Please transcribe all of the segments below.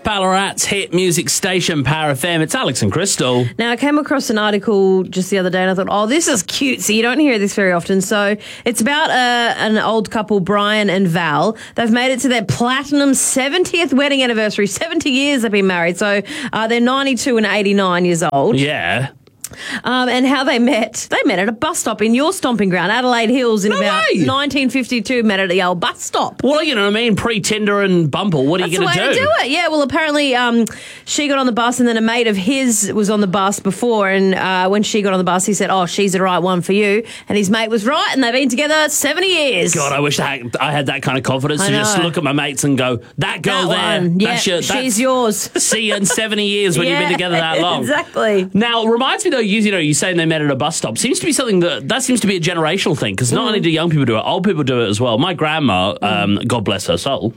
Ballarat's hit music station, Power FM. It's Alex and Crystal. Now, I came across an article just the other day and I thought, oh, this is cute. So you don't hear this very often. So it's about an old couple, Brian and Val. They've made it to their platinum 70th wedding anniversary. 70 years they've been married. So they're 92 and 89 years old. Yeah. And how they met at a bus stop in your stomping ground, Adelaide Hills, in about 1952. Met at the old bus stop. Well, you know what I mean? Pre-Tinder and Bumble. What are you going to do? That's the way to do it. Yeah, well, apparently she got on the bus and then a mate of his was on the bus before, and when she got on the bus, he said, oh, she's the right one for you. And his mate was right, and they've been together 70 years. God, I wish I had that kind of confidence to just look at my mates and go, that girl there, she's yours. See you in 70 years when you've been together that long. Exactly. Now, it reminds me, though, you saying they met at a bus stop seems to be something that seems to be a generational thing, because not only do young people do it, old people do it as well. My grandma, God bless her soul,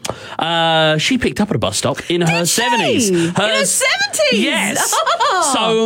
she picked up at a bus stop in her 70s. In her 70s? Yes. Oh. So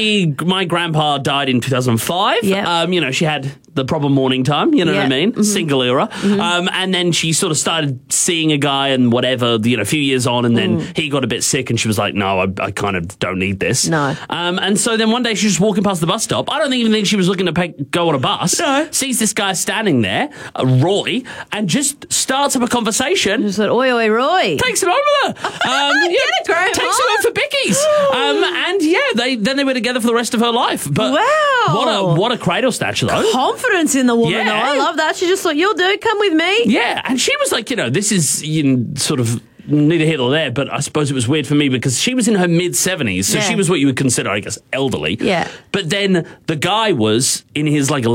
my grandpa died in 2005. Yep. She had the proper morning time, you know what I mean? Mm-hmm. Single era. And then she sort of started seeing a guy and whatever, a few years on, and then he got a bit sick and she was like, no, I kind of don't need this. No. And so then one day she's just walking past the bus stop. I don't even think she was looking to go on a bus. No. Sees this guy standing there, Roy, and just starts up a conversation. Just like, oi, oi, Roy. Takes him over there. Takes him over for bickies. And yeah, they were together for the rest of her life. But wow. What a cradle snatch, though. Confidence in the woman, Yeah. though. I love that. She just thought, you'll do, come with me. Yeah, and she was like, this is sort of neither here nor there, but I suppose it was weird for me because she was in her mid-70s, so she was what you would consider, I guess, elderly. Yeah. But then the guy was in his late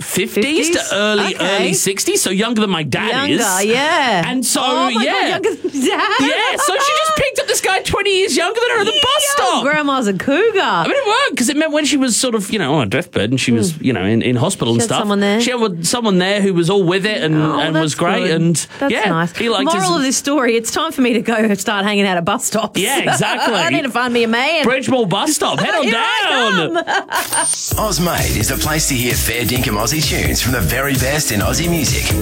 50s to early 60s, so younger than my dad is. Younger, yeah. And so, God, younger than Dad. Yeah, so she just picked up this guy 20 years younger than her at the bus stop. Grandma's a cougar. I mean, it worked because it meant when she was sort of, on a deathbed and she was, in hospital and stuff. Someone there. She had someone there who was all with it and was great. Good. And that's nice. he liked Moral of this story, it's time for me to go start hanging out at bus stops. Yeah, exactly. I need to find me a man. Bridgemore bus stop. Head on down. Ozmade is the place to hear fair dinkum Aussie tunes from the very best in Aussie music.